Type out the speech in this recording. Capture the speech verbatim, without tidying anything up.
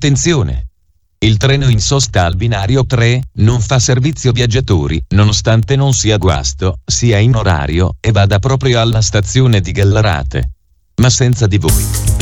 Attenzione! Il treno in sosta al binario tre non fa servizio viaggiatori, nonostante non sia guasto, sia in orario e vada proprio alla stazione di Gallarate. Ma senza di voi.